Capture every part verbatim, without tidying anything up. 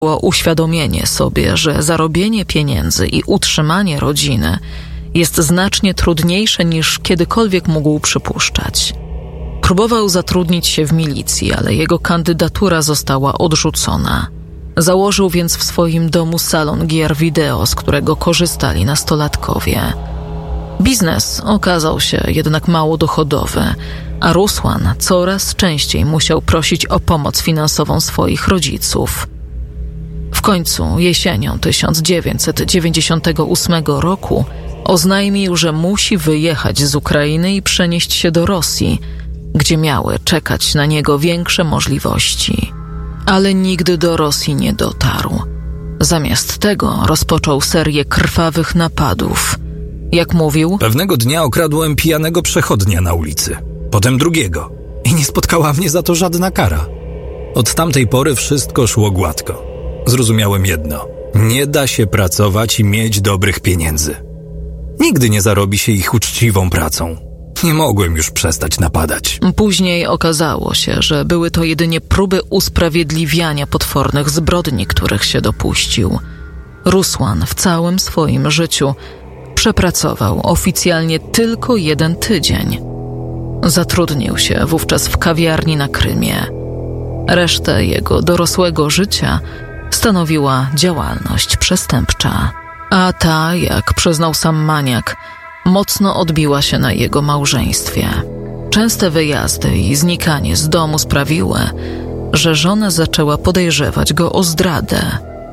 było uświadomienie sobie, że zarobienie pieniędzy i utrzymanie rodziny jest znacznie trudniejsze niż kiedykolwiek mógł przypuszczać. Próbował zatrudnić się w milicji, ale jego kandydatura została odrzucona. Założył więc w swoim domu salon gier wideo, z którego korzystali nastolatkowie. Biznes okazał się jednak mało dochodowy, a Rusłan coraz częściej musiał prosić o pomoc finansową swoich rodziców. W końcu jesienią tysiąc dziewięćset dziewięćdziesiątego ósmego roku oznajmił, że musi wyjechać z Ukrainy i przenieść się do Rosji, gdzie miały czekać na niego większe możliwości. Ale nigdy do Rosji nie dotarł. Zamiast tego rozpoczął serię krwawych napadów. Jak mówił, pewnego dnia okradłem pijanego przechodnia na ulicy, potem drugiego i nie spotkała mnie za to żadna kara. Od tamtej pory wszystko szło gładko. Zrozumiałem jedno: nie da się pracować i mieć dobrych pieniędzy. Nigdy nie zarobi się ich uczciwą pracą. Nie mogłem już przestać napadać. Później okazało się, że były to jedynie próby usprawiedliwiania potwornych zbrodni, których się dopuścił. Rusłan w całym swoim życiu przepracował oficjalnie tylko jeden tydzień. Zatrudnił się wówczas w kawiarni na Krymie. Resztę jego dorosłego życia stanowiła działalność przestępcza. A ta, jak przyznał sam maniak, mocno odbiła się na jego małżeństwie. Częste wyjazdy i znikanie z domu sprawiły, że żona zaczęła podejrzewać go o zdradę.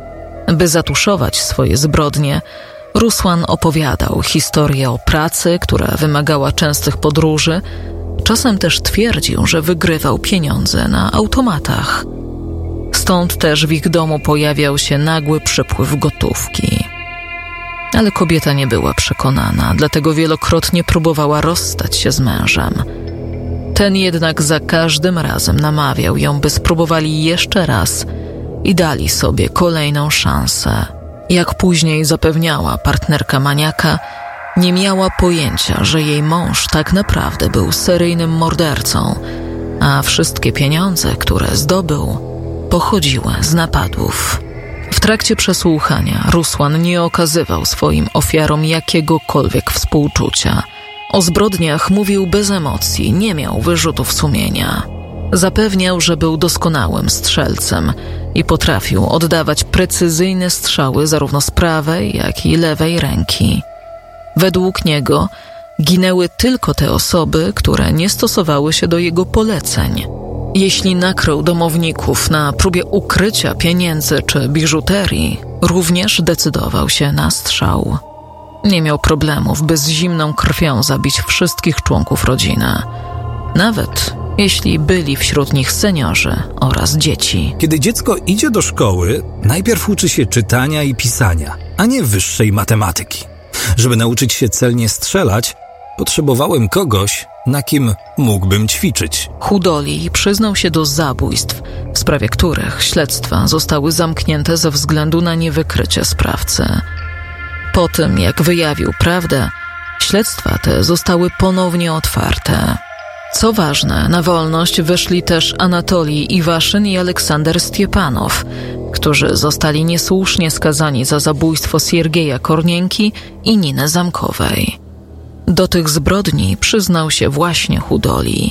By zatuszować swoje zbrodnie, Rusłan opowiadał historię o pracy, która wymagała częstych podróży. Czasem też twierdził, że wygrywał pieniądze na automatach. Stąd też w ich domu pojawiał się nagły przepływ gotówki. Ale kobieta nie była przekonana, dlatego wielokrotnie próbowała rozstać się z mężem. Ten jednak za każdym razem namawiał ją, by spróbowali jeszcze raz i dali sobie kolejną szansę. Jak później zapewniała partnerka maniaka, nie miała pojęcia, że jej mąż tak naprawdę był seryjnym mordercą, a wszystkie pieniądze, które zdobył, pochodziły z napadów. W trakcie przesłuchania Rusłan nie okazywał swoim ofiarom jakiegokolwiek współczucia. O zbrodniach mówił bez emocji, nie miał wyrzutów sumienia. Zapewniał, że był doskonałym strzelcem i potrafił oddawać precyzyjne strzały zarówno z prawej, jak i lewej ręki. Według niego ginęły tylko te osoby, które nie stosowały się do jego poleceń. Jeśli nakrył domowników na próbie ukrycia pieniędzy czy biżuterii, również decydował się na strzał. Nie miał problemów, by z zimną krwią zabić wszystkich członków rodziny, nawet jeśli byli wśród nich seniorzy oraz dzieci. Kiedy dziecko idzie do szkoły, najpierw uczy się czytania i pisania, a nie wyższej matematyki. Żeby nauczyć się celnie strzelać, potrzebowałem kogoś, na kim mógłbym ćwiczyć. Hudoli przyznał się do zabójstw, w sprawie których śledztwa zostały zamknięte ze względu na niewykrycie sprawcy. Po tym, jak wyjawił prawdę, śledztwa te zostały ponownie otwarte. Co ważne, na wolność wyszli też Anatolij Iwaszyn i Aleksander Stjepanow, którzy zostali niesłusznie skazani za zabójstwo Siergieja Kornienki i Niny Zamkowej. Do tych zbrodni przyznał się właśnie Hudoli.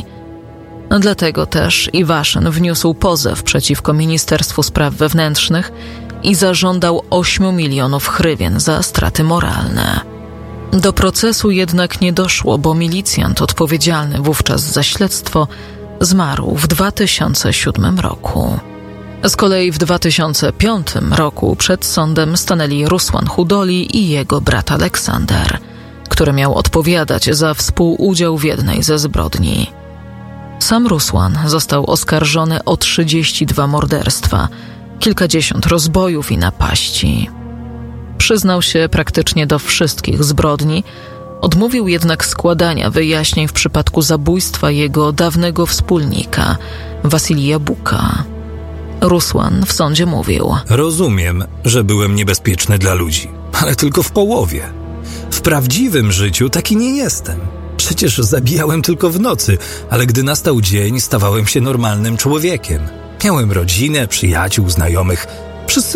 Dlatego też Iwaszyn wniósł pozew przeciwko Ministerstwu Spraw Wewnętrznych i zażądał ośmiu milionów hrywien za straty moralne. Do procesu jednak nie doszło, bo milicjant odpowiedzialny wówczas za śledztwo zmarł w dwa tysiące siódmym roku. Z kolei w dwa tysiące piątym roku przed sądem stanęli Rusłan Hudoli i jego brat Aleksander, który miał odpowiadać za współudział w jednej ze zbrodni. Sam Rusłan został oskarżony o trzydzieści dwa morderstwa, kilkadziesiąt rozbojów i napaści. Przyznał się praktycznie do wszystkich zbrodni, odmówił jednak składania wyjaśnień w przypadku zabójstwa jego dawnego wspólnika, Wasilija Buka. Rusłan w sądzie mówił: rozumiem, że byłem niebezpieczny dla ludzi, ale tylko w połowie. W prawdziwym życiu taki nie jestem. Przecież zabijałem tylko w nocy, ale gdy nastał dzień, stawałem się normalnym człowiekiem. Miałem rodzinę, przyjaciół, znajomych. Wszyscy